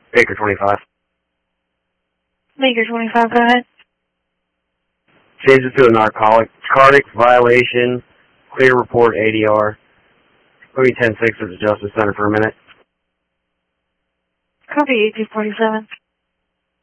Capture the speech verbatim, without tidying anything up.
Baker twenty-five. Baker twenty-five, go ahead. Change it to a narcotic narcotic violation. Clear report A D R. Maybe ten six at the Justice Center for a minute. Copy eighteen forty-seven.